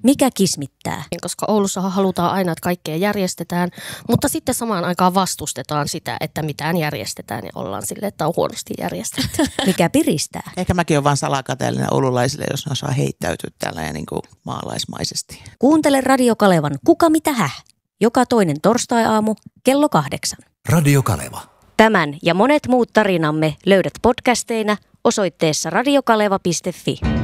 Mikä kismittää? Koska Oulussahan halutaan aina, että kaikkea järjestetään, mutta sitten samaan aikaan vastustetaan sitä, että mitään järjestetään ja ollaan silleen, että on huonosti järjestetty. Mikä piristää? Ehkä mäkin olen vaan salakateellinen oululaisille, jos ne osaa heittäytyä täällä ja niin kuin maalaismaisesti. Kuuntele Radio Kalevan Kuka mitä häh? Joka toinen torstai-aamu kello 8. Radio Kaleva. Tämän ja monet muut tarinamme löydät podcasteina osoitteessa radiokaleva.fi.